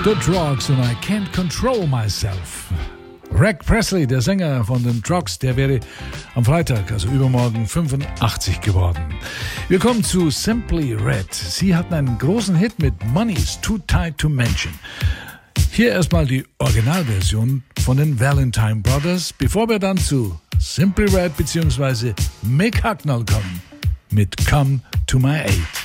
The Drugs und I Can't Control Myself. Rick Presley, der Sänger von den Drugs, der wäre am Freitag, also übermorgen, 85 geworden. Wir kommen zu Simply Red. Sie hatten einen großen Hit mit Money's Too Tight to Mention. Hier erstmal die Originalversion von den Valentine Brothers, bevor wir dann zu Simply Red bzw. Mick Hucknall kommen mit Come to My Aid.